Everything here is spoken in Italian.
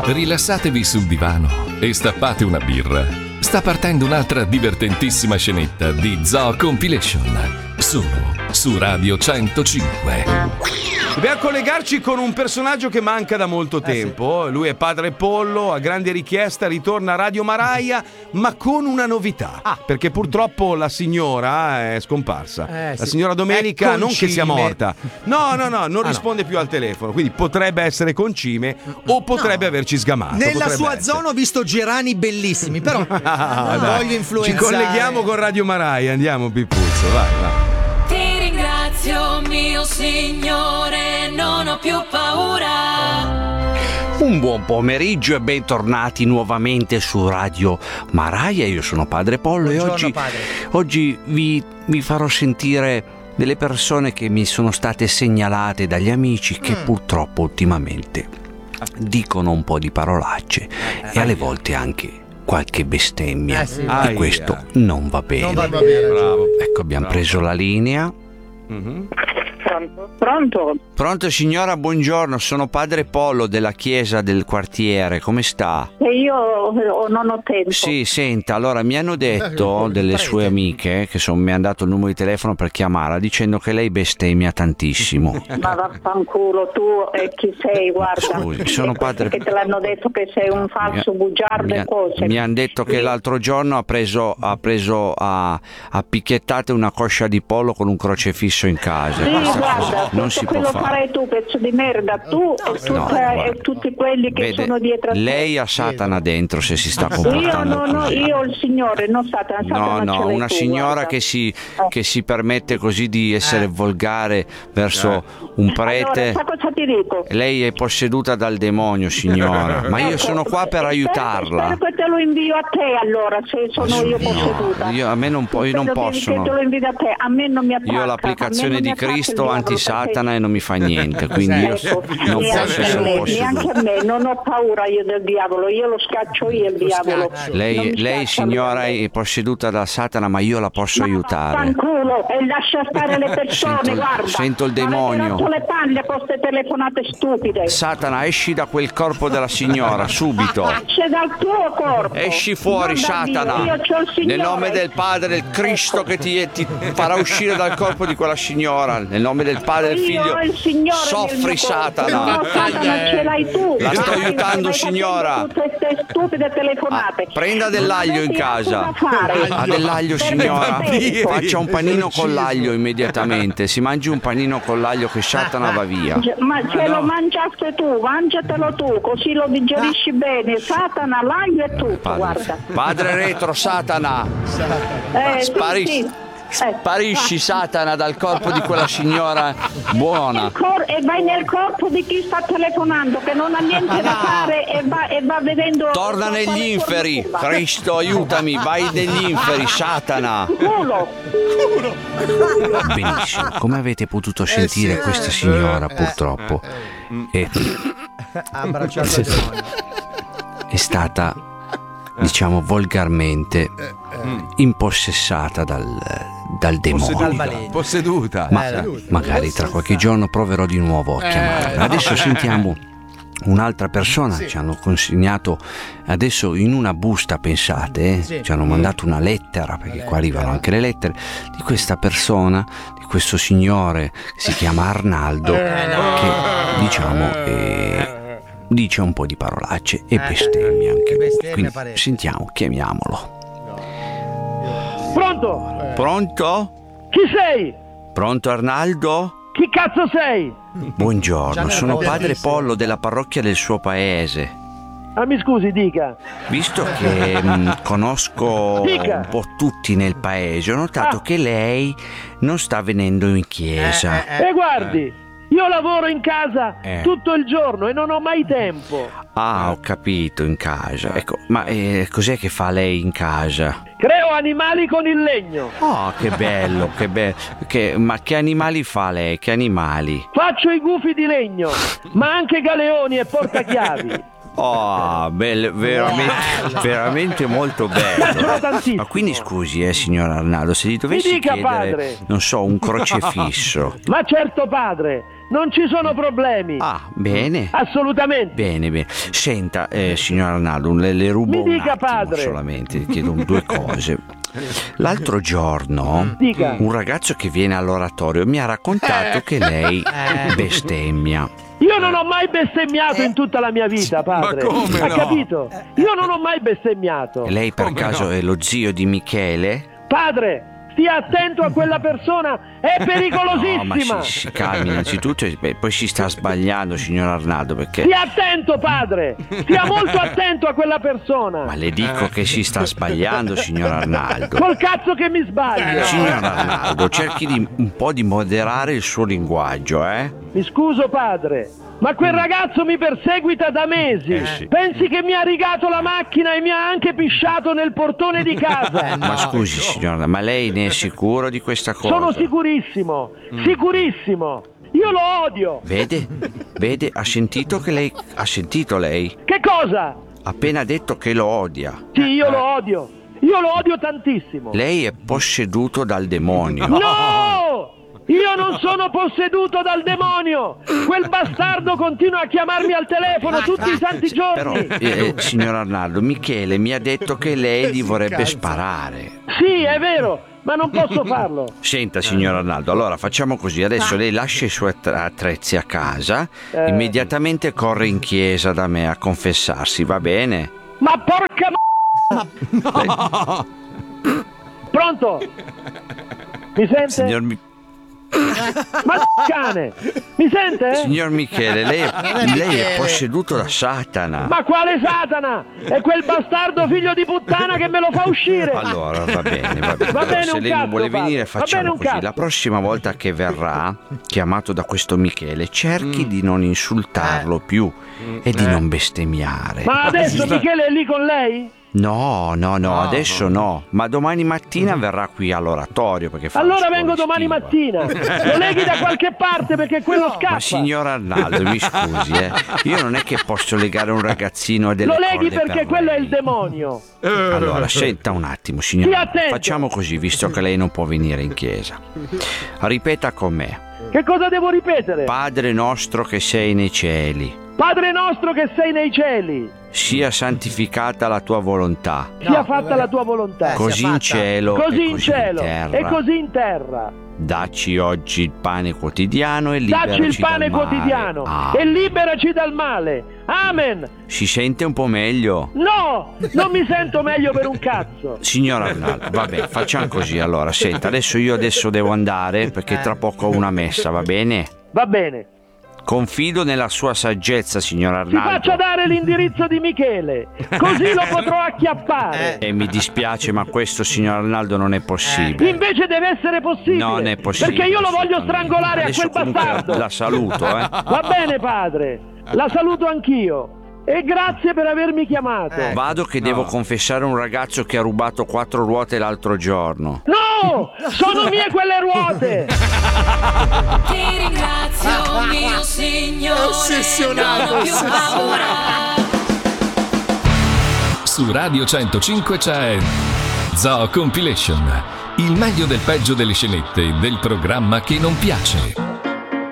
Rilassatevi sul divano e stappate una birra. Sta partendo un'altra divertentissima scenetta di Zoo Compilation, solo su Radio 105. Dobbiamo collegarci con un personaggio che manca da molto tempo. Lui è Padre Pollo, a grande richiesta ritorna a Radio Maraia, ma con una novità. Perché purtroppo la signora è scomparsa. La signora Domenica non che sia morta. No, non risponde più al telefono, quindi potrebbe essere concime o potrebbe averci sgamato. Nella sua zona ho visto gerani bellissimi, però non voglio influenzare. Ci colleghiamo con Radio Maraia, andiamo Pippuzzo, vai. Ti ringrazio mio Signore, non ho più paura. Un buon pomeriggio e bentornati nuovamente su Radio Maraia. Io sono Padre Pollo. Buongiorno, e padre. oggi vi farò sentire delle persone che mi sono state segnalate dagli amici che purtroppo ultimamente dicono un po' di parolacce e alle volte anche qualche bestemmia e questo non va bene. Non va bene. Bravo. Ecco, abbiamo preso la linea. Pronto? Pronto signora, buongiorno, sono Padre Pollo della chiesa del quartiere, come sta? E io non ho tempo. Sì, senta, allora mi hanno detto delle sue amiche che mi hanno dato il numero di telefono per chiamarla dicendo che lei bestemmia tantissimo. Ma vaffanculo, tu e chi sei, guarda. Scusi, sono padre. Che te l'hanno detto che sei un falso bugiardo e cose. Mi hanno detto che l'altro giorno ha picchiettate una coscia di pollo con un crocefisso in casa. Sì, guarda, non tutto si può quello fare. farai tu, pezzo di merda, tu e tutti quelli che Vede, sono dietro a te. lei ha Satana dentro se si sta comportando così. Io ho il Signore, non Satana. Satana ce l'hai una tu, signora guarda. che si permette così di essere volgare verso un prete. Allora, cosa ti dico? Lei è posseduta dal demonio, signora, ma io sono qua per aiutarla. Spero che te lo invio a te, allora, se sono io posseduta. A me non Che possono. te lo invio a te, a me non mi attacca. Io ho l'applicazione di Cristo anti-Satana e non mi fa niente, quindi io Ecco, non posso essere posseduto. neanche a me, non ho paura io del diavolo, io lo scaccio io il diavolo. Non Lei mi scaccia signora lui. è posseduta da Satana, ma io la posso aiutare. Fanculo, e lascia stare le persone, guarda. Sento il Ma avete demonio. rotto le palle con queste telefonate stupide. Satana, esci da quel corpo della signora, subito. Esce dal tuo corpo. Esci fuori, Non da Dio, Satana. io c'ho il Signore. Nel nome del Padre, del Cristo che ti farà uscire dal corpo di quella signora. Nel nome del Padre e del Io Figlio. ho il Signore nel Soffri, mio corpo. Satana. No, Satana ce l'hai tu. La sto Stai aiutando, facendo signora. Tutte queste stupide telefonate. Prenda dell'aglio in casa. Ha dell'aglio, signora? Faccia un panino con l'aglio immediatamente. Si mangi un panino con l'aglio che Satana va via. Ma ce lo mangiaste tu, mangiatelo tu, così lo digerisci bene. Satana, l'aglio è tutto, guarda. Padre retro, Satana. Sparisci. Sì. Sparisci, Satana, dal corpo di quella signora buona. E vai nel corpo di chi sta telefonando, che non ha niente da fare e va vedendo. Torna negli inferi. Cristo, aiutami, vai negli inferi, Satana. Culo. Benissimo, come avete potuto sentire, questa signora purtroppo Ha abbracciato il demonio. è stata, diciamo volgarmente, impossessata dal demonio. Posseduta. Ma magari tra qualche giorno proverò di nuovo a chiamarla. Adesso sentiamo un'altra persona. Ci hanno consegnato adesso in una busta, pensate, ci hanno mandato una lettera, perché qua arrivano anche le lettere di questa persona, di questo signore che si chiama Arnaldo, che diciamo dice un po' di parolacce e bestemmia anche lui. Quindi sentiamo, chiamiamolo. Pronto? Pronto? Chi sei? Pronto Arnaldo? Chi cazzo sei? Buongiorno, sono Padre Pollo della parrocchia del suo paese. Ah, mi scusi, dica. Visto che conosco Dica. un po' tutti nel paese, ho notato che lei non sta venendo in chiesa. E guardi, io lavoro in casa tutto il giorno e non ho mai tempo. Ah, ho capito, in casa. Ecco, ma cos'è che fa lei in casa? Creo animali con il legno. Oh, che bello, che bello. Ma che animali fa lei? Che animali? Faccio i gufi di legno, ma anche galeoni e portachiavi. Oh, veramente molto bello. Ma quindi scusi, signor Arnaldo, se gli dovessi Mi dica, chiedere, padre. non so, un crocefisso. Ma certo, padre, non ci sono problemi. Ah, bene. Assolutamente. Bene. Senta, signor Arnaldo, le rubo Mi dica, un attimo padre. solamente, chiedo due cose. L'altro giorno Dica. un ragazzo che viene all'oratorio mi ha raccontato che lei bestemmia. Io non ho mai bestemmiato in tutta la mia vita, padre. Ma come Ha no? capito? Io non ho mai bestemmiato. E lei per Come caso no? è lo zio di Michele? Padre, stia attento a quella persona, è pericolosissima. No, ma si calmi innanzitutto e poi si sta sbagliando, signor Arnaldo, perché... Stia attento, padre. Stia molto attento a quella persona. Ma le dico che si sta sbagliando, signor Arnaldo. Col cazzo che mi sbaglio. Signor Arnaldo, cerchi un po' di moderare il suo linguaggio, eh? Mi scuso, padre, ma quel ragazzo mi perseguita da mesi. Sì. Pensi che mi ha rigato la macchina e mi ha anche pisciato nel portone di casa. Ma scusi, signora, ma lei ne è sicuro di questa cosa? Sono sicurissimo, sicurissimo. Io lo odio. Vede, ha sentito lei? Che cosa? Ha appena detto che lo odia. Sì, io lo odio. Io lo odio tantissimo. Lei è posseduto dal demonio. No! Io non sono posseduto dal demonio! Quel bastardo continua a chiamarmi al telefono tutti i santi Però, giorni! signor Arnaldo, Michele mi ha detto che lei gli vorrebbe sparare. Sì, è vero, ma non posso farlo! Senta, signor Arnaldo, allora facciamo così. Adesso lei lascia i suoi attrezzi a casa, immediatamente corre in chiesa da me a confessarsi, va bene? Ma porca Pronto? Mi sente? Ma cane! Mi sente? Signor Michele, lei è posseduto da Satana. Ma quale Satana? È quel bastardo figlio di puttana che me lo fa uscire! Allora, va bene. Va bene Se un lei non cazzo, vuole venire, padre. Va bene facciamo un così. cazzo. La prossima volta che verrà, chiamato da questo Michele, cerchi di non insultarlo più e di non bestemmiare. Ma adesso Michele è lì con lei? No, adesso no. Ma domani mattina verrà qui all'oratorio perché fa Allora lo vengo domani scuola mattina. Lo leghi da qualche parte perché quello scappa. Ma signor Arnaldo, mi scusi, io non è che posso legare un ragazzino a delle Lo leghi corde perché per quello è lei. il demonio. Allora, senta un attimo, signor Stia Arnaldo, attento. facciamo così, visto che lei non può venire in chiesa. Ripeta con me. Che cosa devo ripetere? Padre nostro che sei nei cieli, Padre nostro che sei nei cieli, sia santificata la tua volontà, sia fatta la tua volontà. così in cielo Così e in così cielo in terra. e così in terra. Dacci oggi il pane quotidiano e liberaci Dacci il pane dal male. quotidiano Ah, e liberaci dal male. Amen. si sente un po' meglio? No, non mi sento meglio per un cazzo. Signor Arnaldo, vabbè, facciamo così allora. Senta, io adesso devo andare perché tra poco ho una messa, va bene? Va bene. Confido nella sua saggezza, signor Si Arnaldo. faccia dare l'indirizzo di Michele, così lo potrò acchiappare. E mi dispiace, ma questo, signor Arnaldo, non è possibile. Invece deve essere possibile. Non è possibile. Perché io lo voglio assolutamente. strangolare Adesso a quel comunque bastardo. La saluto, Va bene, padre. La saluto anch'io. E grazie per avermi chiamato. Vado che devo confessare un ragazzo che ha rubato 4 ruote l'altro giorno. No! Sono mie quelle ruote! Ti ringrazio, mio Signore, non ho più paura. Su Radio 105 c'è Zoo Compilation, il meglio del peggio delle scenette del programma che non piace.